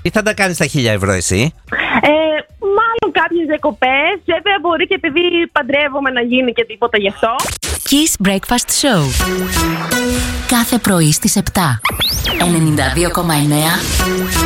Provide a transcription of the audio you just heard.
Τι θα τα κάνεις τα 1.000 ευρώ εσύ? Μάλλον κάποιες διακοπές. Βέβαια μπορεί και επειδή παντρεύομαι να γίνει και τίποτα γι' αυτό. Kiss Breakfast Show. Κάθε πρωί στις 7. 92,9